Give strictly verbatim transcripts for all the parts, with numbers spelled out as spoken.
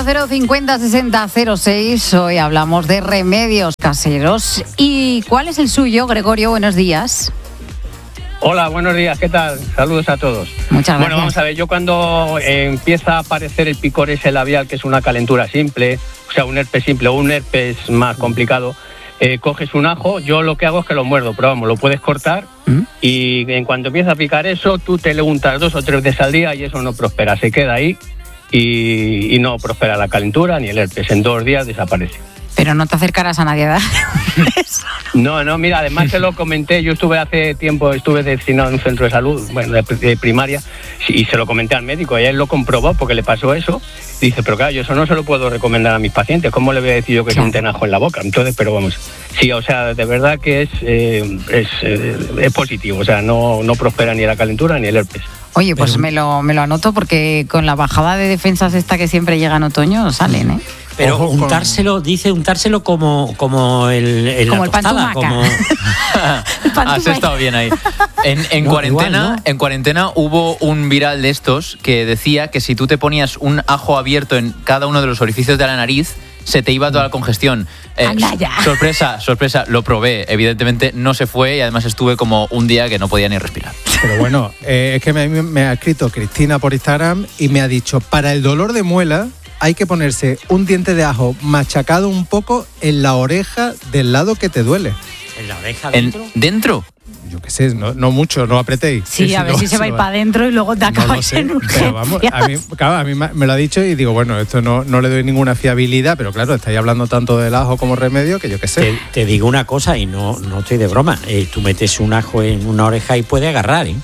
cero cero cincuenta sesenta cero seis. Hoy hablamos de remedios caseros. ¿Y cuál es el suyo, Gregorio? Buenos días. Hola, buenos días, ¿qué tal? Saludos a todos. Muchas gracias. Bueno, vamos a ver, yo cuando eh, empieza a aparecer el picor ese labial, que es una calentura simple, o sea, un herpes simple o un herpes más complicado, eh, coges un ajo, yo lo que hago es que lo muerdo, pero vamos, lo puedes cortar ¿Mm? y en cuanto empieza a picar eso, tú te le untas dos o tres veces al día y eso no prospera, se queda ahí y, y no prospera la calentura ni el herpes, en dos días desaparece. Pero no te acercarás a nadie, ¿verdad? No, no, mira, además se lo comenté, yo estuve hace tiempo, estuve destinado en un centro de salud, bueno, de, de primaria, y se lo comenté al médico, y él lo comprobó porque le pasó eso, y dice, pero claro, yo eso no se lo puedo recomendar a mis pacientes, ¿cómo le voy a decir yo que claro. es un tenajo en la boca? Entonces, pero vamos, sí, o sea, de verdad que es, eh, es, eh, es positivo, o sea, no, no prospera ni la calentura ni el herpes. Oye, pues pero... me lo me lo anoto porque con la bajada de defensas esta que siempre llega en otoño salen, ¿eh? Pero Ojo, untárselo, con... dice untárselo como, como el, el como la tostada, el como Has estado bien ahí. En, en no, cuarentena, igual, ¿no? en cuarentena hubo un viral de estos que decía que si tú te ponías un ajo abierto en cada uno de los orificios de la nariz, se te iba toda la congestión. Eh, sorpresa, sorpresa, lo probé. Evidentemente no se fue y además estuve como un día que no podía ni respirar. Pero bueno, eh, es que me, me ha escrito Cristina por Instagram y me ha dicho, para el dolor de muela hay que ponerse un diente de ajo machacado un poco en la oreja del lado que te duele. ¿En la oreja dentro? ¿En, ¿Dentro? Yo qué sé, no, no mucho, no apretéis. Sí, sí a ver si se va a ir para adentro y luego te acabas no en urgencias. Pero vamos, a mí, claro, a mí me lo ha dicho y digo, bueno, esto no, no le doy ninguna fiabilidad, pero claro, estáis hablando tanto del ajo como remedio que yo qué sé. Te, te digo una cosa y no, no estoy de broma, eh, tú metes un ajo en una oreja y puede agarrar, ¿eh?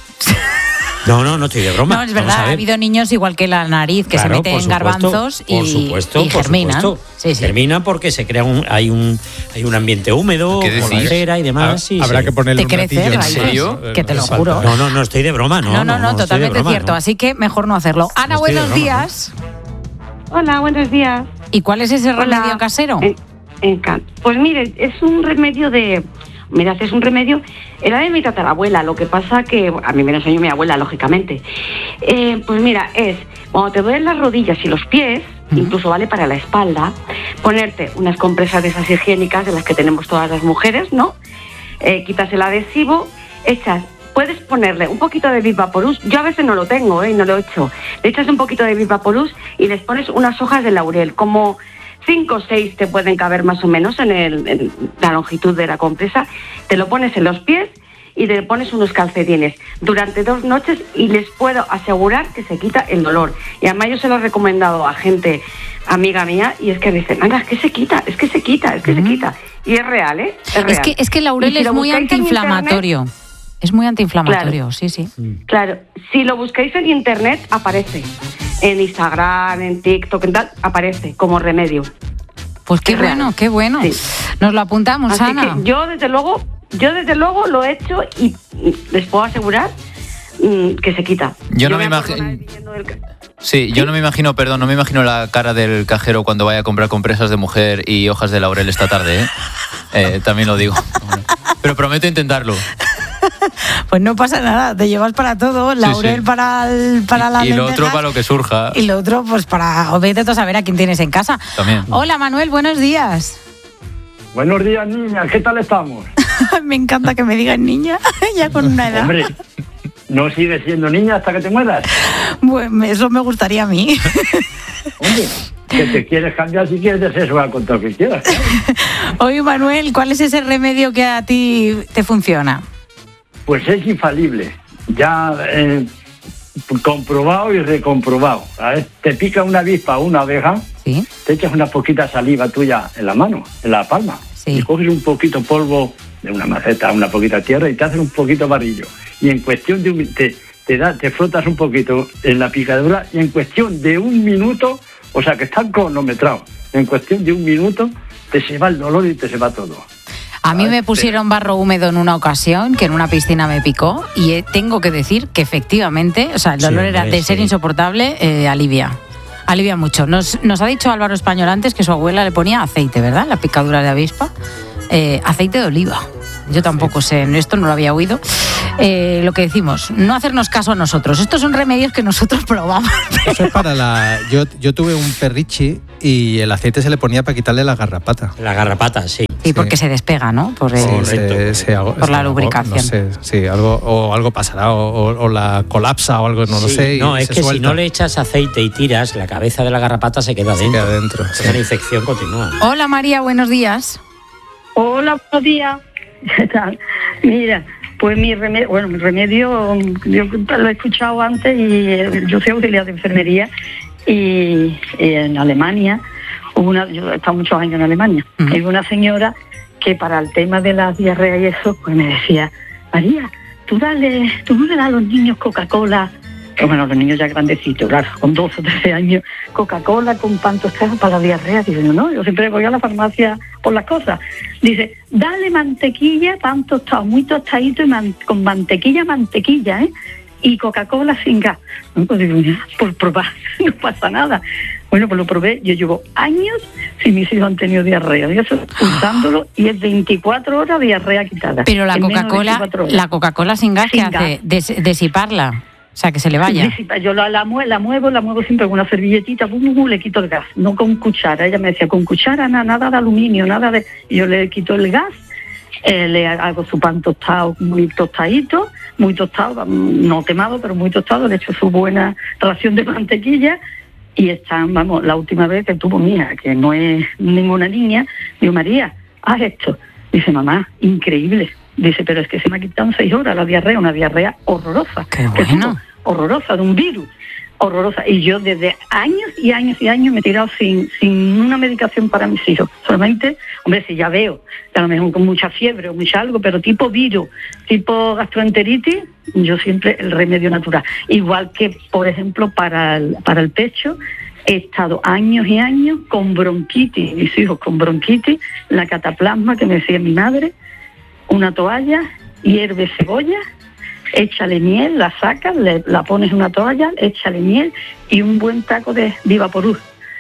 No, no, no estoy de broma. No, es verdad, ha habido niños igual que la nariz que claro, se meten en garbanzos y, por supuesto, y germinan. Por supuesto. Sí, sí. Germinan porque se crea un, hay un hay un ambiente húmedo, con la cera y demás. Ah, sí, habrá sí. que ponerle ¿Te un crece, ratillo. ¿En serio? Que te lo juro. No, no, no estoy de broma, no. No, no, no, no totalmente broma, cierto, no. así que mejor no hacerlo. Ana, no buenos broma, días. ¿no? Hola, buenos días. ¿Y cuál es ese Hola. remedio casero? Eh, eh, pues mire, es un remedio de... Mira, es un remedio, era de mi tatarabuela, lo que pasa que a mí me lo enseñó mi abuela, lógicamente. Eh, pues mira, es, cuando te duelen las rodillas y los pies, uh-huh. incluso vale para la espalda, ponerte unas compresas de esas higiénicas, de las que tenemos todas las mujeres, ¿no? Eh, quitas el adhesivo, echas, puedes ponerle un poquito de Vivaporus, yo a veces no lo tengo, ¿eh? No lo he hecho. Le echas un poquito de Vivaporus y les pones unas hojas de laurel, como... Cinco o seis te pueden caber más o menos en, el, en la longitud de la compresa. Te lo pones en los pies y te pones unos calcetines durante dos noches y les puedo asegurar que se quita el dolor. Y además yo se lo he recomendado a gente amiga mía y es que dicen, anda, es que se quita, es que se quita, es que uh-huh. se quita. Y es real, ¿eh? Es, real. es que es que el laurel si es muy antiinflamatorio. Internet, es muy antiinflamatorio, claro, sí, sí. Claro, si lo buscáis en internet aparece. En Instagram, en TikTok, en tal, aparece como remedio. Pues qué bueno, real. qué bueno. Sí. Nos lo apuntamos, así Ana. Que yo desde luego, yo desde luego lo he hecho y les puedo asegurar mmm, que se quita. Yo, yo no me imagino. Del... Sí, ¿Sí? yo no me imagino, perdón, no me imagino la cara del cajero cuando vaya a comprar compresas de mujer y hojas de laurel esta tarde, ¿eh? eh también lo digo. Pero prometo intentarlo. Pues no pasa nada, te llevas para todo, laurel sí, sí. para el, para las y lentejas, lo otro para lo que surja. Y lo otro pues para, vete a saber a quién tienes en casa. También. Hola Manuel, buenos días. Buenos días, niña, ¿qué tal estamos? Me encanta que me digan niña, ya con una edad. Hombre, ¿no sigues siendo niña hasta que te mueras? Bueno, eso me gustaría a mí. Hombre, que te quieres cambiar si quieres de sexo con todo lo que quieras. ¿Claro? Oye Manuel, ¿cuál es ese remedio que a ti te funciona? Pues es infalible, ya eh, comprobado y recomprobado. ¿Sabes? Te pica una avispa o una abeja, ¿sí? Te echas una poquita saliva tuya en la mano, en la palma, sí. Y coges un poquito polvo de una maceta, una poquita tierra y te haces un poquito barrillo. Y en cuestión de un, te, te, da, te frotas un poquito en la picadura y en cuestión de un minuto, o sea que están cronometrados, en cuestión de un minuto te se va el dolor y te se va todo. A mí me pusieron barro húmedo en una ocasión, que en una piscina me picó, y tengo que decir que efectivamente, o sea, el dolor sí, era de sí. ser insoportable, eh, alivia. Alivia mucho. Nos, nos ha dicho Álvaro Español antes que su abuela le ponía aceite, ¿verdad? La picadura de avispa. Eh, aceite de oliva. Yo tampoco sé, esto no lo había oído. eh, lo que decimos, no hacernos caso a nosotros. Estos son remedios que nosotros probamos. Eso es para la... Yo, yo tuve un perrichi y el aceite se le ponía para quitarle la garrapata. La garrapata, sí. Sí, porque se despega, ¿no? Por, el, sí, se, se, hago, por se la hago, lubricación. No sé, sí, algo, o algo pasará, o, o la colapsa o algo, no sí, lo sé. No, es que suelta. si no le echas aceite y tiras, la cabeza de la garrapata se queda se dentro. Queda dentro sí. sí. La infección continúa. Hola María, buenos días. Hola, buenos días. ¿Qué tal? Mira, pues mi remedio, bueno, mi remedio, yo lo he escuchado antes y eh, yo soy auxiliar de enfermería y, y en Alemania, hubo una, yo he estado muchos años en Alemania, uh-huh. Hay una señora que para el tema de las diarreas y eso, pues me decía, María, tú dale, tú no le das a los niños Coca-Cola, que bueno, los niños ya grandecitos, claro, con doce o trece años, Coca-Cola con pan tostado para la diarrea. Dice, no, no, yo siempre voy a la farmacia por las cosas. Dice, dale mantequilla, pan tostado, muy tostadito y man, con mantequilla, mantequilla, ¿eh? Y Coca-Cola sin gas. No, pues digo, por probar, no pasa nada. Bueno, pues lo probé, yo llevo años si mis hijos han tenido diarrea, y eso usándolo, y es veinticuatro horas diarrea quitada. Pero la Coca-Cola, la Coca-Cola sin gas, sin ¿qué gas. hace? Des, desiparla. O sea, que se le vaya. Yo la, la, la muevo, la muevo siempre con una servilletita, bum, bum, le quito el gas, no con cuchara. Ella me decía, con cuchara nada, nada de aluminio, nada de... Y yo le quito el gas, eh, le hago su pan tostado, muy tostadito, muy tostado, no quemado, pero muy tostado, le echo su buena ración de mantequilla. Y están, vamos, la última vez que tuvo mi hija, que no es ninguna niña, digo, María, haz esto. Dice, mamá, increíble. Dice, pero es que se me ha quitado en seis horas la diarrea, una diarrea horrorosa. Qué bueno. Horrorosa, de un virus. Horrorosa. Y yo desde años y años y años me he tirado sin, sin una medicación para mis hijos. Solamente, hombre, si ya veo, a lo mejor con mucha fiebre o mucha algo, pero tipo virus, tipo gastroenteritis, yo siempre el remedio natural. Igual que, por ejemplo, para el, para el pecho, he estado años y años con bronquitis, mis hijos con bronquitis, la cataplasma que me decía mi madre, una toalla, hierve cebolla, échale miel, la sacas, le, la pones en una toalla, échale miel y un buen taco de Divaporub.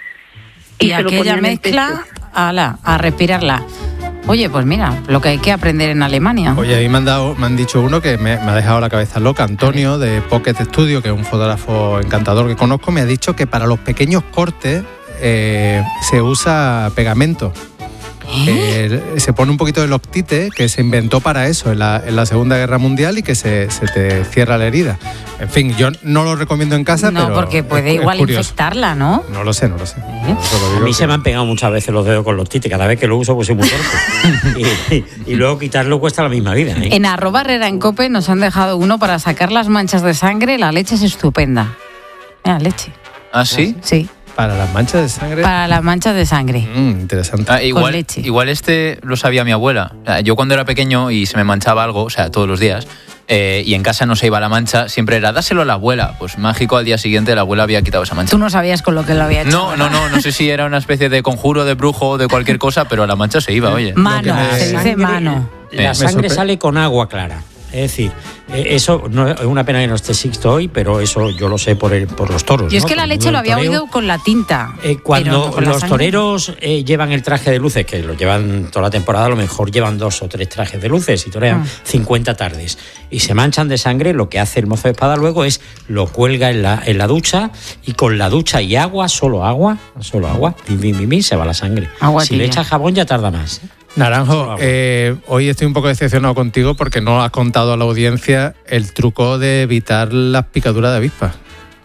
Y, y aquella mezcla, ala, a respirarla. Oye, pues mira, lo que hay que aprender en Alemania. Oye, a mí me han, dado, me han dicho uno que me, me ha dejado la cabeza loca. Antonio, de Pocket Studio, que es un fotógrafo encantador que conozco, me ha dicho que para los pequeños cortes eh, se usa pegamento. ¿Eh? Eh, se pone un poquito de Loctite, que se inventó para eso en la, en la Segunda Guerra Mundial, y que se, se te cierra la herida. En fin, yo no lo recomiendo en casa, no, pero... No, porque puede es, igual es infectarla, ¿no? No lo sé, no lo sé. ¿Eh? A mí se me han pegado muchas veces los dedos con Loctite. Cada vez que lo uso, pues soy muy torpe. y, y, y luego quitarlo cuesta la misma vida, ¿eh? En arroba Herrera en Cope nos han dejado uno para sacar las manchas de sangre. La leche es estupenda. Mira, leche. ¿Ah, sí? Sí. Para las manchas de sangre. Para las manchas de sangre. Mm, interesante. Ah, igual, Con leche. Igual este lo sabía mi abuela. O sea, yo cuando era pequeño y se me manchaba algo, o sea, todos los días, eh, y en casa no se iba la mancha, siempre era, dáselo a la abuela. Pues mágico, al día siguiente la abuela había quitado esa mancha. Tú no sabías con lo que lo había hecho. No, no, no, no sé si era una especie de conjuro, de brujo o de cualquier cosa, pero la mancha se iba, oye. Mano, me- se dice mano. La Eh, sangre sorpre- sale con agua clara. Es decir, eh, eso no es una pena que no esté Sixto hoy, pero eso yo lo sé por el, por los toros. Yo es ¿no? que la Por el leche mundo lo del había toreo. oído con la tinta. Eh, pero cuando no con la los sangre. toreros eh, llevan el traje de luces, que lo llevan toda la temporada, a lo mejor llevan dos o tres trajes de luces y torean Ah. cincuenta tardes y se manchan de sangre, lo que hace el mozo de espada luego es lo cuelga en la, en la ducha, y con la ducha y agua, solo agua, solo agua, bim, bim, bim, bim, se va la sangre. Agua si le tibia. echas jabón ya tarda más. Naranjo, eh, hoy estoy un poco decepcionado contigo porque no has contado a la audiencia el truco de evitar las picaduras de avispas.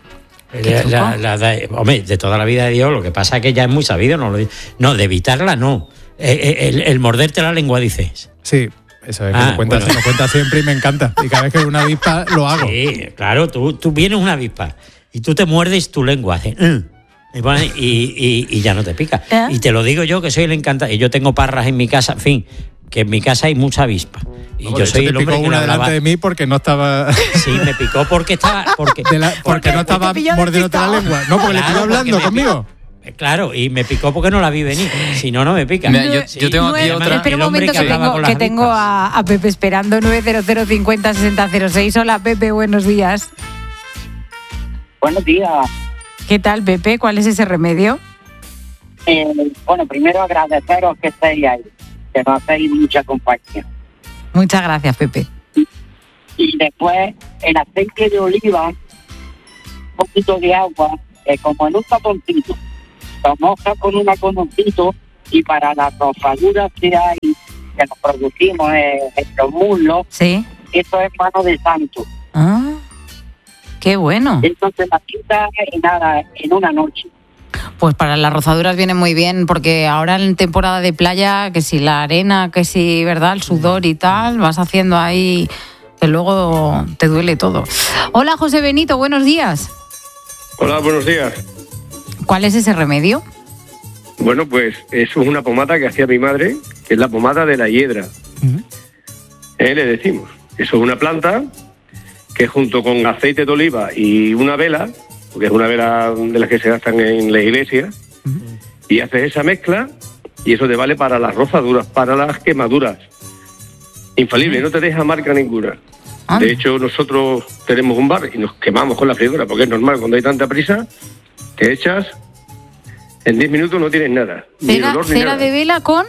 La- la- la- la- hombre, de toda la vida de Dios, lo que pasa es que ya es muy sabido, no, lo, no de evitarla no. Eh, eh, el, el morderte la lengua, dices. Sí, eso es que Ah, lo cuentas, bueno. lo cuentas siempre y me encanta. Y cada vez que veo una avispa lo hago. Sí, claro, tú, tú vienes una avispa y tú te muerdes tu lengua, hace, "Mm", y, pone- y, y- y ya no te pica. ¿Eh? Y te lo digo yo, que soy el encantado. Y yo tengo parras en mi casa, en fin, que en mi casa hay mucha avispa. Y No, yo de hecho, soy te el hombre picó que una le hablaba- delante de mí porque no estaba... Sí, me picó porque estaba... Porque, de la- porque no estaba te pilló mordiéndote la despistado. lengua. No, porque le Claro, estoy porque hablando me conmigo. Eh, Claro, y me picó porque no la vi venir. Si no, no me pica. Mira, yo- yo tengo aquí Nueve- otra. Espera un El hombre momento que que, hablaba tengo, con las que tengo avispas. a, a Pepe esperando. nueve cero cero cincuenta sesenta cero seis. Hola Pepe, buenos días. Buenos días. ¿Qué tal Pepe? ¿Cuál es ese remedio? Eh, bueno, primero agradeceros que estéis ahí, que nos hacéis mucha compañía. Muchas gracias Pepe. y después el aceite de oliva, un poquito de agua, eh, como en un taponcito, lo mojas con un algodoncito y para las rozaduras que hay, que nos producimos eh, en los muslos, sí, eso es mano de santo. Ah, qué bueno. Eso se la quita en nada, en una noche. Pues para las rozaduras viene muy bien, porque ahora en temporada de playa, que si la arena, que si, ¿verdad?, el sudor y tal, vas haciendo ahí que luego te duele todo. Hola, José Benito, buenos días. Hola, buenos días. ¿Cuál es ese remedio? Bueno, pues eso es una pomada que hacía mi madre, que es la pomada de la hiedra. Uh-huh. Eh, le decimos. Eso es una planta que junto con aceite de oliva y una vela, porque es una vela de las que se gastan en la iglesia, uh-huh, y haces esa mezcla y eso te vale para las rozaduras, para las quemaduras. Infalible, uh-huh, no te deja marca ninguna. Ah. De hecho, nosotros tenemos un bar y nos quemamos con la freidora, porque es normal, cuando hay tanta prisa, te echas, en diez minutos no tienes nada. ¿Cera, ni olor, ni cera nada. de vela con?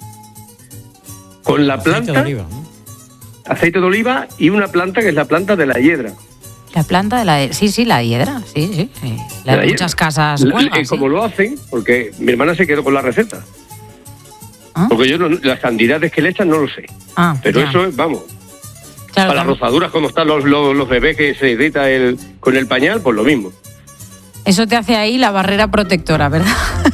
Con la planta, aceite de oliva, ¿no? Aceite de oliva y una planta que es la planta de la hiedra. La planta de la... Sí, sí, la hiedra, sí, sí. sí. La de muchas casas cuelgan, ¿sí? Como lo hacen, porque mi hermana se quedó con la receta. ¿Ah? Porque yo no, las cantidades que le echan no lo sé. Ah, pero ya. eso es, vamos... Claro, para las rozaduras, como están los, los, los bebés que se irrita el, con el pañal, pues lo mismo. Eso te hace ahí la barrera protectora, ¿verdad?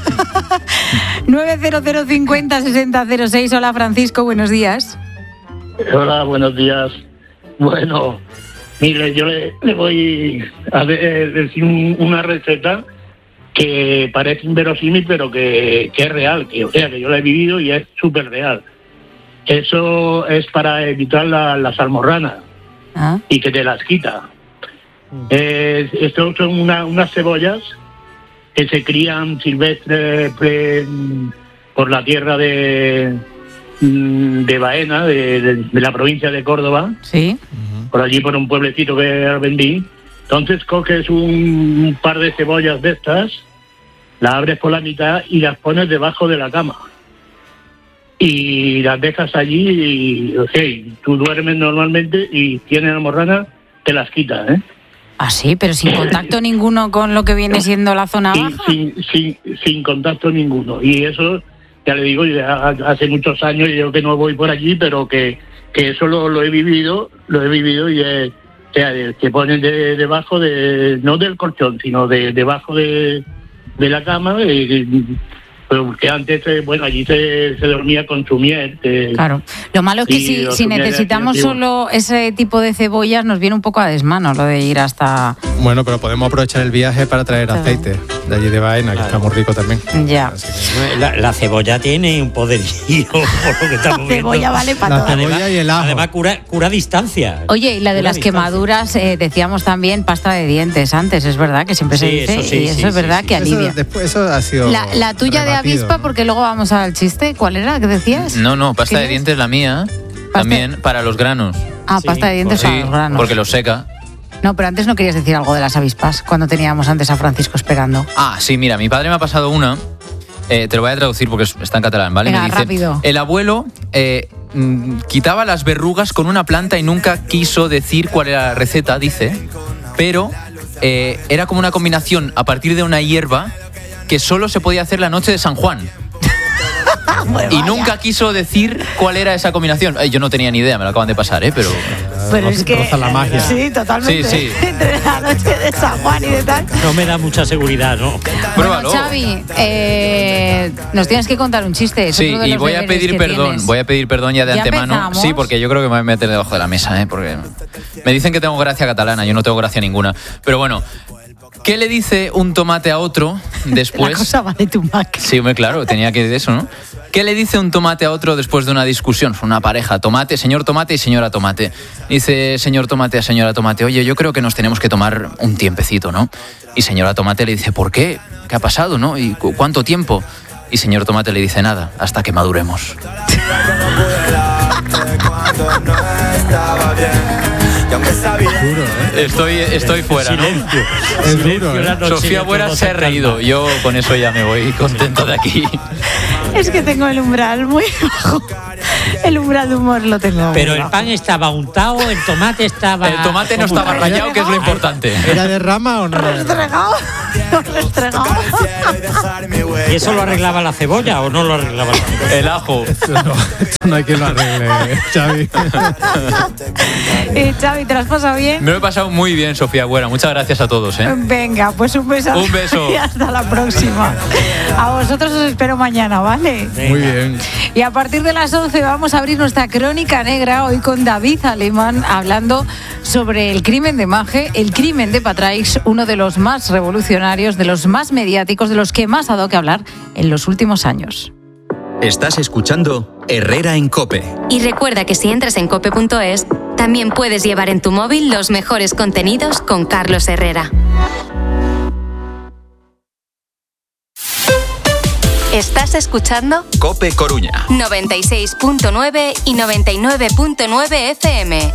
nueve cero cero cincuenta sesenta cero seis. Hola, Francisco, buenos días. Hola, buenos días. Bueno, mire, yo le, le voy a de, decir un, una receta que parece inverosímil, pero que, que es real, que, o sea, que yo la he vivido y es súper real. Eso es para evitar la, las almorranas, ¿ah?, y que te las quita. Eh, estos son una, unas cebollas que se crían silvestres pre, por la tierra de, de Baena, de, de, de la provincia de Córdoba. Sí. Por allí, por un pueblecito que vendí. Entonces coges un, un par de cebollas de estas, las abres por la mitad y las pones debajo de la cama. Y las dejas allí y, ok, tú duermes normalmente y tienes almorrana, te las quitas, ¿eh? Ah, sí, pero sin contacto ninguno con lo que viene siendo la zona sí, baja. Sin, sin, sin contacto ninguno. Y eso, ya le digo, ya hace muchos años, yo que no voy por allí, pero que, que eso lo, lo he vivido, lo he vivido y es, o sea, que ponen de, debajo de, no del colchón, sino de debajo de, de la cama, y, pero que antes, bueno, allí se, se dormía con su miel. Que, claro. Lo malo es que si, si necesitamos solo ese tipo de cebollas, nos viene un poco a desmano lo de ir hasta... Bueno, pero podemos aprovechar el viaje para traer claro. aceite de allí de Baena, claro, que está muy rico también. Ya. La, la cebolla tiene un poderío, por lo que estamos La cebolla viendo. vale para todo. La cebolla además, y el ajo. Además, cura, cura distancia. Oye, y la de cura las distancia. quemaduras, eh, decíamos también pasta de dientes antes, es verdad que siempre sí, se dice, eso sí, y eso sí, es verdad sí, que sí. alivia. Eso, después, eso ha sido La, la tuya rebatido, de avispa, ¿no? Porque luego vamos al chiste. ¿Cuál era? ¿Qué decías? No, no, pasta de dientes la mía, pasta también para los granos. Ah, sí, pasta de dientes para sí, los granos. porque los seca. No, pero antes no querías decir algo de las avispas, cuando teníamos antes a Francisco esperando. Ah, sí, mira, mi padre me ha pasado una, eh, te lo voy a traducir porque está en catalán, ¿vale? Venga, me dice, rápido. El abuelo eh, mm, quitaba las verrugas con una planta y nunca quiso decir cuál era la receta, dice, pero eh, era como una combinación a partir de una hierba que solo se podía hacer la noche de San Juan. Pues y nunca quiso decir cuál era esa combinación. Eh, yo no tenía ni idea, me lo acaban de pasar, ¿eh? Pero, pero es que la magia. Sí, totalmente. Sí, sí. Entre la noche de San Juan y de tal. No me da mucha seguridad, ¿no? Bueno, Xavi, eh, nos tienes que contar un chiste. Sí, y voy a pedir perdón. Tienes. Voy a pedir perdón ya de ¿Ya antemano. empezamos? Sí, porque yo creo que me voy a meter debajo de la mesa, ¿eh? Porque me dicen que tengo gracia catalana, yo no tengo gracia ninguna. Pero bueno, ¿qué le dice un tomate a otro después? La cosa va de tu máquina. Sí, hombre, claro, tenía que decir eso, ¿no? ¿Qué le dice un tomate a otro después de una discusión? Son una pareja, tomate, señor tomate y señora tomate. Dice señor tomate a señora tomate, oye, yo creo que nos tenemos que tomar un tiempecito, ¿no? Y señora tomate le dice, ¿por qué? ¿Qué ha pasado, no? ¿Y cu- cuánto tiempo? Y señor tomate le dice, nada, hasta que maduremos. Duro, ¿eh? Estoy, estoy fuera, ¿no? Es duro, ¿eh? Sofía Buera se ha reído. Yo con eso ya me voy contento de aquí. Es que tengo el umbral muy bajo. El umbral de humor lo tengo. Pero muy el bajo. pan estaba untado, el tomate estaba... El tomate no estaba rallado, que es lo importante. ¿Era de rama o no era de rama? Restregado. Restregado. ¿Y eso lo arreglaba la cebolla o no lo arreglaba la cebolla? El ajo. Esto no, esto no hay quien lo arregle, Xavi. Eh, Xavi, ¿te lo has pasado bien? Me lo he pasado muy bien, Sofía Buera. Muchas gracias a todos, ¿eh? Venga, pues un beso. Un beso. Y hasta la próxima. A vosotros os espero mañana, ¿vale? Muy bien. Y a partir de las once vamos a abrir nuestra crónica negra hoy con David Alemán hablando sobre el crimen de Maje, el crimen de Patraix, uno de los más revolucionarios, de los más mediáticos, de los que más ha dado que hablar en los últimos años. Estás escuchando Herrera en COPE. Y recuerda que si entras en cope punto es, también puedes llevar en tu móvil los mejores contenidos con Carlos Herrera. ¿Estás escuchando? COPE Coruña. noventa y seis punto nueve y noventa y nueve punto nueve F M.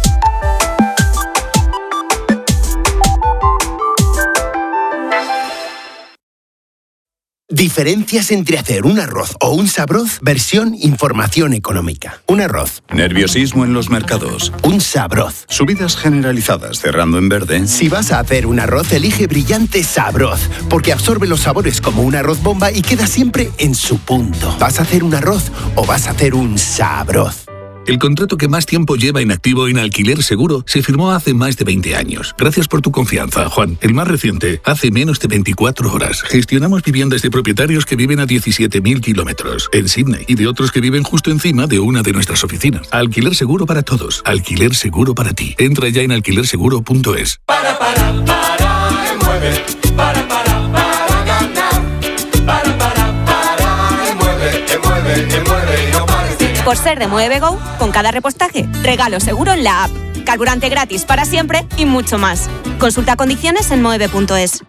Diferencias entre hacer un arroz o un sabroz, versión información económica. Un arroz. Nerviosismo en los mercados. Un sabroz. Subidas generalizadas cerrando en verde. Si vas a hacer un arroz, elige Brillante Sabroz, porque absorbe los sabores como un arroz bomba y queda siempre en su punto. ¿Vas a hacer un arroz o vas a hacer un sabroz? El contrato que más tiempo lleva inactivo en Alquiler Seguro se firmó hace más de veinte años. Gracias por tu confianza, Juan. El más reciente, hace menos de veinticuatro horas. Gestionamos viviendas de propietarios que viven a diecisiete mil kilómetros en Sydney y de otros que viven justo encima de una de nuestras oficinas. Alquiler Seguro para todos. Alquiler Seguro para ti. Entra ya en alquiler seguro punto es. Para, para, para, mueve. Para, para, para ganar. Para, para, para, mueve, mueve, mueve, no pares. Por ser de Mueve Go, con cada repostaje, regalo seguro en la app, carburante gratis para siempre y mucho más. Consulta condiciones en mueve punto es.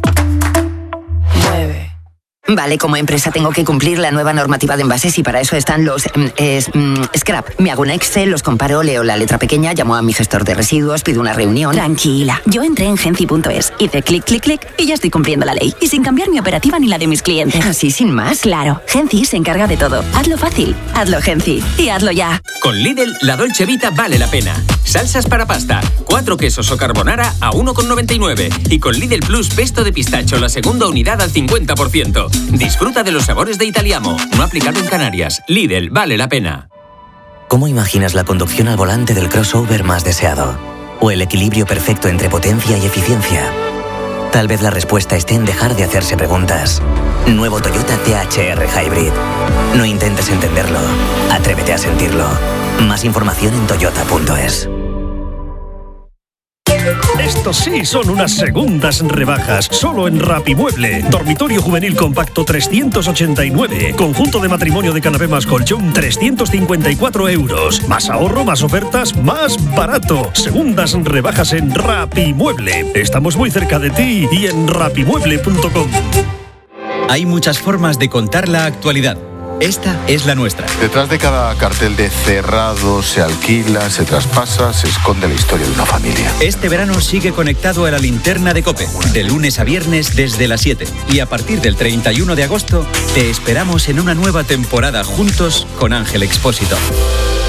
Mueve. Vale, como empresa tengo que cumplir la nueva normativa de envases y para eso están los eh, es, mm, scrap. Me hago un Excel, los comparo, leo la letra pequeña, llamo a mi gestor de residuos, pido una reunión. Tranquila, yo entré en genci punto es, hice clic, clic, clic y ya estoy cumpliendo la ley. Y sin cambiar mi operativa ni la de mis clientes. ¿Así sin más? Claro, Genci se encarga de todo. Hazlo fácil, hazlo Genci y hazlo ya. Con Lidl, la Dolce Vita vale la pena. Salsas para pasta, cuatro quesos o carbonara a uno con noventa y nueve. Y con Lidl Plus pesto de pistacho, la segunda unidad al cincuenta por ciento. Disfruta de los sabores de Italiamo. No aplicado en Canarias. Lidl vale la pena. ¿Cómo imaginas la conducción al volante del crossover más deseado? ¿O el equilibrio perfecto entre potencia y eficiencia? Tal vez la respuesta esté en dejar de hacerse preguntas. Nuevo Toyota T H R Hybrid. No intentes entenderlo. Atrévete a sentirlo. Más información en toyota punto es. Estos sí son unas segundas rebajas, solo en Rapimueble. Dormitorio juvenil compacto trescientos ochenta y nueve. Conjunto de matrimonio de canapé más colchón trescientos cincuenta y cuatro euros. Más ahorro, más ofertas, más barato. Segundas rebajas en Rapimueble. Estamos muy cerca de ti y en rapimueble punto com. Hay muchas formas de contar la actualidad. Esta es la nuestra. Detrás de cada cartel de cerrado, se alquila, se traspasa, se esconde la historia de una familia. Este verano sigue conectado a la linterna de COPE, de lunes a viernes desde las siete. Y a partir del treinta y uno de agosto, te esperamos en una nueva temporada juntos con Ángel Expósito.